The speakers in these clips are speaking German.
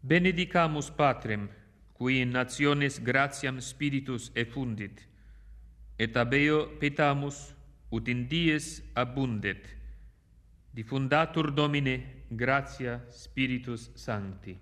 Benedicamus Patrem, qui in nationes gratiam spiritus effundit, et abeo petamus, ut in dies abundet, diffundatur Domine gratia Spiritus Sancti.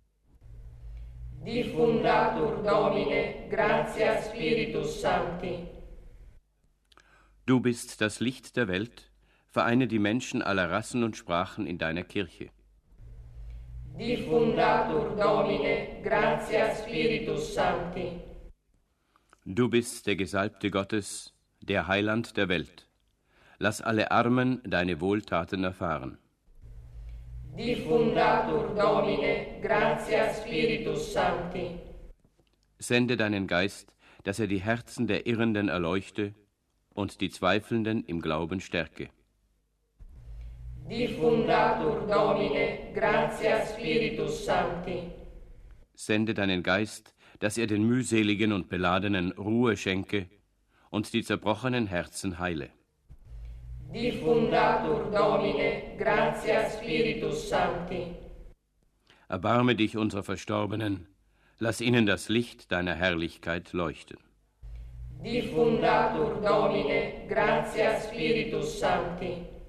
Diffundatur Domine gratia Spiritus Sancti. Du bist das Licht der Welt, vereine die Menschen aller Rassen und Sprachen in deiner Kirche. Diffundatur Domine gratia Spiritus Sancti. Du bist der Gesalbte Gottes, der Heiland der Welt. Lass alle Armen deine Wohltaten erfahren. Diffundatur Domine gratia Spiritus Sancti. Sende deinen Geist, dass er die Herzen der Irrenden erleuchte und die Zweifelnden im Glauben stärke. Diffundatur Domine gratia Spiritus Sancti. Sende deinen Geist, dass er den mühseligen und Beladenen Ruhe schenke und die zerbrochenen Herzen heile. Diffundatur Domine gratia Spiritus Sancti. Erbarme dich unserer Verstorbenen, lass ihnen das Licht deiner Herrlichkeit leuchten. Diffundatur Domine gratia Spiritus Sancti.